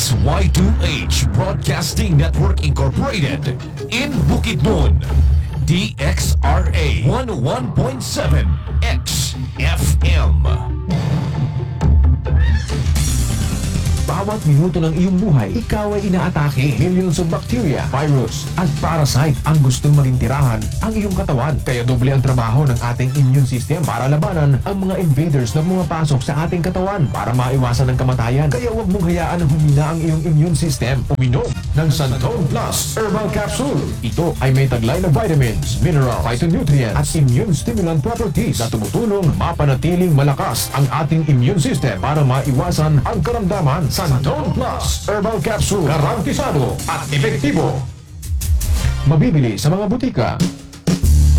XY2H Broadcasting Network Incorporated in Bukidnon. DXRA 101.7 XFM. Bawat minuto ng iyong buhay, ikaw ay inaatake. Millions of bacteria, virus, at parasite ang gustong maging tirahan ang iyong katawan. Kaya doble ang trabaho ng ating immune system para labanan ang mga invaders na pumapasok sa ating katawan para maiwasan ang kamatayan. Kaya huwag mong hayaan na humina ang iyong immune system. Uminom ng Santon Plus Herbal Capsule. Ito ay may taglay na vitamins, mineral, phytonutrients at immune stimulant properties na tumutulong mapanatiling malakas ang ating immune system para maiwasan ang karamdaman. Santon Plus Herbal Capsule, garantisado at epektibo. Mabibili sa mga butika.